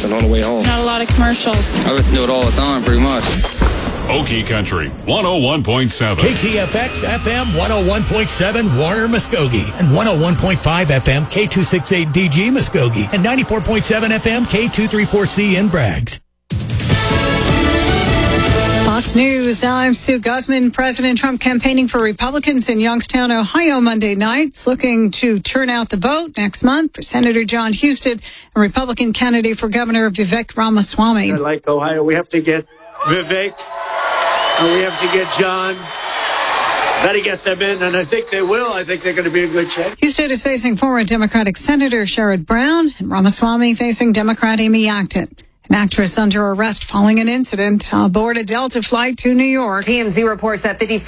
and on the way home. Not a lot of commercials. I listen to it all the time, pretty much. Okie Country 101.7. KTFX FM 101.7 Warner Muskogee and 101.5 FM K268DG Muskogee and 94.7 FM K234C in Braggs. Fox News, I'm Sue Guzman. President Trump campaigning for Republicans in Youngstown, Ohio Monday night, looking to turn out the vote next month for Senator John Husted and Republican candidate for Governor Vivek Ramaswamy. Like Ohio, we have to get Vivek and we have to get John. Got to get them in, and I think they will. I think they're going to be in good shape. Husted is facing former Democratic Senator Sherrod Brown and Ramaswamy facing Democrat Amy Acton. An actress under arrest following an incident aboard a Delta flight to New York. TMZ reports that 54